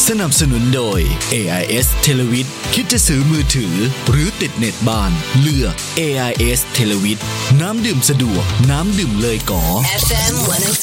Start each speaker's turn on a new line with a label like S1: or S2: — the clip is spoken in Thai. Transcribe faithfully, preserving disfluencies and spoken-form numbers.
S1: สนับสนุนโดย เอ ไอ เอส Televid คิดจะซื้อมือถือหรือติดเน็ตบ้านเลือก เอ ไอ เอส Televid น้ำดื่มสะดวกน้ำดื่มเลยก๋อ เอฟ เอ็ม หนึ่งศูนย์